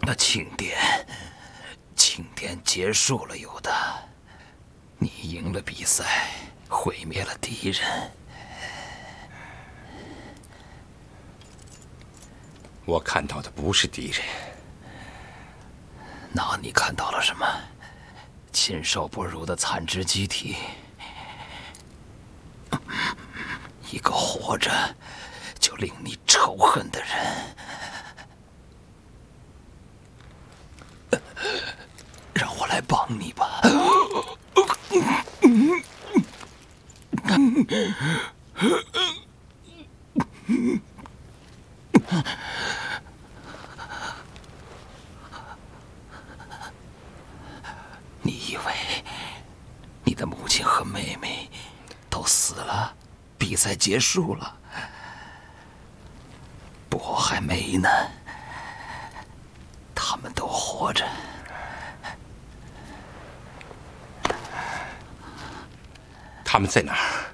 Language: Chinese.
那庆典结束了，有的。你赢了比赛，毁灭了敌人。 我看到的不是敌人。 那你看到了什么？禽兽不如的残肢机体，一个活着就令你仇恨的人。让我来帮你吧。你以为你的母亲和妹妹都死了，比赛结束了？不，还没呢。他们都活着。 他们在哪儿？